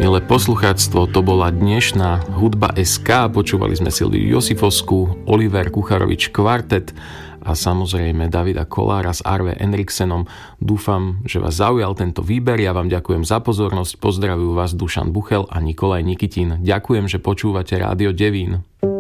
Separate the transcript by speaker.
Speaker 1: Milé poslucháctvo, to bola dnešná Hudba SK. Počúvali sme Silviu Josifovskú, Oliver Kucharovič Kvartet a samozrejme Davida Kolára s Arve Henriksenom. Dúfam, že vás zaujal tento výber. Ja vám ďakujem za pozornosť. Pozdravujú vás Dušan Buchel a Nikolaj Nikitin. Ďakujem, že počúvate Rádio Devín.